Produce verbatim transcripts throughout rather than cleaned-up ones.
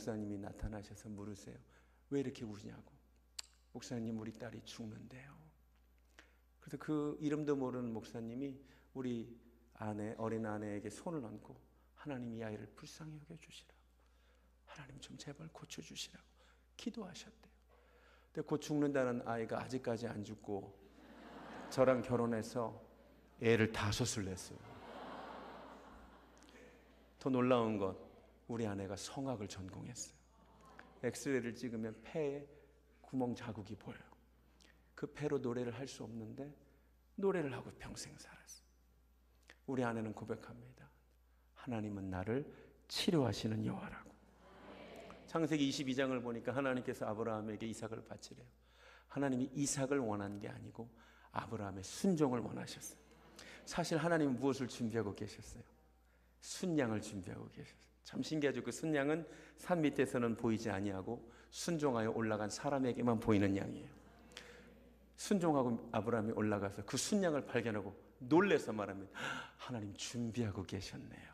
목사님이 나타나셔서 물으세요. 왜 이렇게 우냐고. 목사님, 우리 딸이 죽는데요. 그래서 그 이름도 모르는 목사님이 우리 아내, 어린 아내에게 손을 얹고 하나님 이 아이를 불쌍히 여겨주시라고, 하나님 좀 제발 고쳐주시라고 기도하셨대요. 근데 곧 죽는다는 아이가 아직까지 안 죽고 저랑 결혼해서 애를 다섯을 냈어요. 더 놀라운 건 우리 아내가 성악을 전공했어요. 엑스레이를 찍으면 폐에 구멍 자국이 보여요. 그 폐로 노래를 할 수 없는데 노래를 하고 평생 살았어요. 우리 아내는 고백합니다. 하나님은 나를 치료하시는 여호와라고. 창세기 이십이 장을 보니까 하나님께서 아브라함에게 이삭을 바치래요. 하나님이 이삭을 원한 게 아니고 아브라함의 순종을 원하셨어요. 사실 하나님은 무엇을 준비하고 계셨어요? 순양을 준비하고 계셨어요. 참 신기하죠. 그 순양은 산 밑에서는 보이지 아니하고 순종하여 올라간 사람에게만 보이는 양이에요. 순종하고 아브라함이 올라가서 그 순양을 발견하고 놀라서 말합니다. 하나님 준비하고 계셨네요.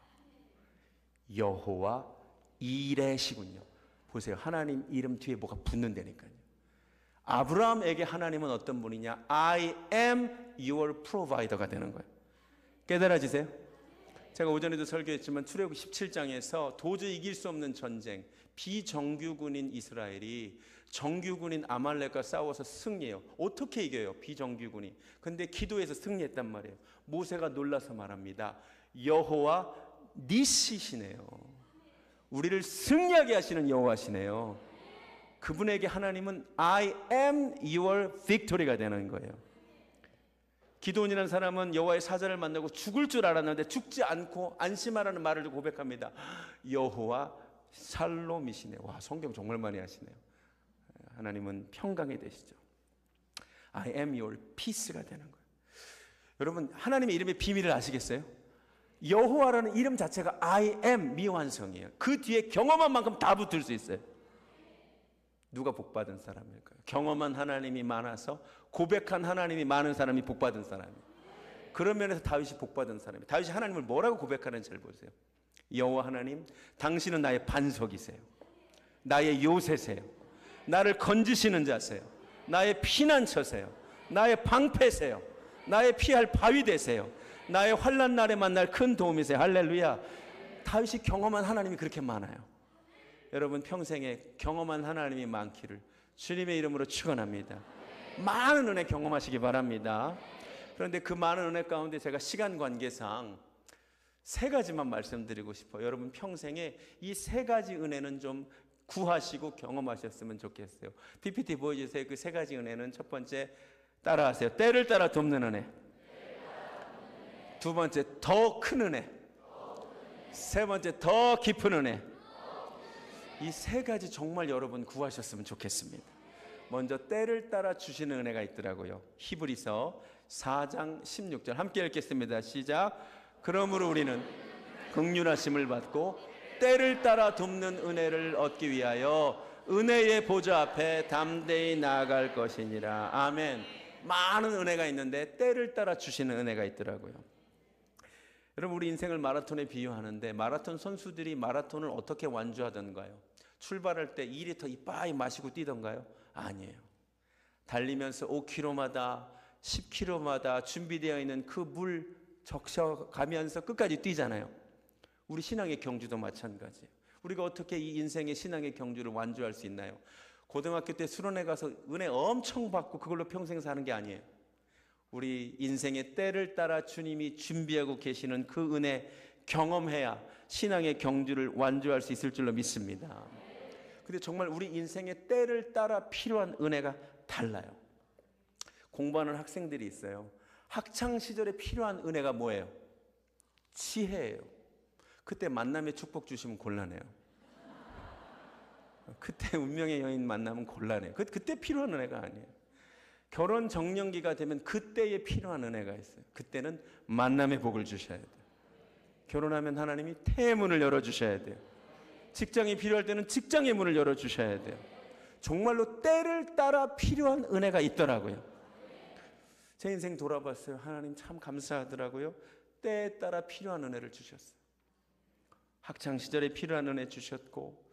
여호와 이레시군요. 보세요. 하나님 이름 뒤에 뭐가 붙는다니까요. 아브라함에게 하나님은 어떤 분이냐? I am your provider가 되는 거예요. 깨달아지세요? 제가 오전에도 설교했지만 출애굽기 십칠 장에서 도저히 이길 수 없는 전쟁, 비정규군인 이스라엘이 정규군인 아말렉과 싸워서 승리해요. 어떻게 이겨요? 비정규군이. 근데 기도해서 승리했단 말이에요. 모세가 놀라서 말합니다. 여호와 니시시네요. 우리를 승리하게 하시는 여호와시네요. 그분에게 하나님은 I am your victory가 되는 거예요. 기드온이라는 사람은 여호와의 사자를 만나고 죽을 줄 알았는데 죽지 않고 안심하라는 말을 고백합니다. 여호와 샬롬이시네요. 와, 성경 정말 많이 하시네요. 하나님은 평강이 되시죠. I am your peace가 되는 거예요. 여러분, 하나님의 이름의 비밀을 아시겠어요? 여호와라는 이름 자체가 I am 미완성이에요. 그 뒤에 경험한 만큼 다 붙을 수 있어요. 누가 복받은 사람일까요? 경험한 하나님이 많아서 고백한 하나님이 많은 사람이 복받은 사람이에요. 그런 면에서 다윗이 복받은 사람이에요. 다윗이 하나님을 뭐라고 고백하는지 잘 보세요. 여호와 하나님, 당신은 나의 반석이세요. 나의 요새세요. 나를 건지시는 자세요. 나의 피난처세요. 나의 방패세요. 나의 피할 바위 되세요. 나의 환난 날에 만날 큰 도움이세요. 할렐루야. 다윗이 경험한 하나님이 그렇게 많아요. 여러분, 평생에 경험한 하나님이 많기를 주님의 이름으로 축원합니다. 많은 은혜 경험하시기 바랍니다. 그런데 그 많은 은혜 가운데 제가 시간 관계상 세 가지만 말씀드리고 싶어요. 여러분, 평생에 이 세 가지 은혜는 좀 구하시고 경험하셨으면 좋겠어요. 피피티 보여주세요. 그 세 가지 은혜는 첫 번째, 따라하세요. 때를 따라 돕는 은혜. 두 번째, 더 큰 은혜. 세 번째, 더 깊은 은혜. 이 세 가지 정말 여러분 구하셨으면 좋겠습니다. 먼저 때를 따라 주시는 은혜가 있더라고요. 히브리서 사 장 십육 절 함께 읽겠습니다. 시작. 그러므로 우리는 긍휼하심을 받고 때를 따라 돕는 은혜를 얻기 위하여 은혜의 보좌 앞에 담대히 나아갈 것이니라. 아멘. 많은 은혜가 있는데 때를 따라 주시는 은혜가 있더라고요. 여러분, 우리 인생을 마라톤에 비유하는데 마라톤 선수들이 마라톤을 어떻게 완주하던가요? 출발할 때 이 리터 이빠이 마시고 뛰던가요? 아니에요. 달리면서 오 킬로미터마다 십 킬로미터마다 준비되어 있는 그 물 적셔가면서 끝까지 뛰잖아요. 우리 신앙의 경주도 마찬가지예요. 우리가 어떻게 이 인생의 신앙의 경주를 완주할 수 있나요? 고등학교 때 수련회 가서 은혜 엄청 받고 그걸로 평생 사는 게 아니에요. 우리 인생의 때를 따라 주님이 준비하고 계시는 그 은혜 경험해야 신앙의 경주를 완주할 수 있을 줄로 믿습니다. 근데 정말 우리 인생의 때를 따라 필요한 은혜가 달라요. 공부하는 학생들이 있어요. 학창 시절에 필요한 은혜가 뭐예요? 지혜예요. 그때 만남의 축복 주시면 곤란해요. 그때 운명의 여인 만나면 곤란해요. 그, 그때 필요한 은혜가 아니에요. 결혼 정년기가 되면 그때에 필요한 은혜가 있어요. 그때는 만남의 복을 주셔야 돼요. 결혼하면 하나님이 태의 문을 열어주셔야 돼요. 직장이 필요할 때는 직장의 문을 열어주셔야 돼요. 정말로 때를 따라 필요한 은혜가 있더라고요. 제 인생 돌아봤어요. 하나님 참 감사하더라고요. 때에 따라 필요한 은혜를 주셨어요. 학창시절에 필요한 은혜 주셨고,